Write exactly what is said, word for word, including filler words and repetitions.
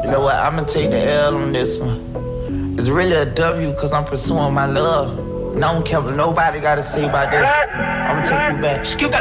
You know what? I'ma take the L on this one. It's really a W cause I'm pursuing my love. And I don't care what nobody gotta say about this. I'ma take you back. Skip got